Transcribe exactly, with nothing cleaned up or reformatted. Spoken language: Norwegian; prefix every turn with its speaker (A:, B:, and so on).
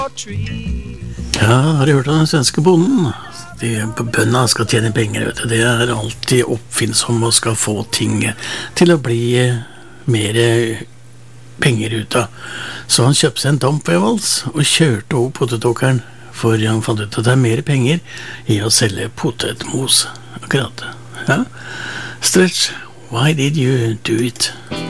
A: Ja, har du hørt om den svenske bonden? De bøndene skal tjene penger, vet du. Det er alltid oppfinnsomme og skal få ting til å bli mer penger ut av. Så han kjøpte seg en dampvevals og kjørte over potetåkeren, for han fant ut at det er mer penger i å selge potetmos. Akkurat. Ja. Stretch, why did you do it?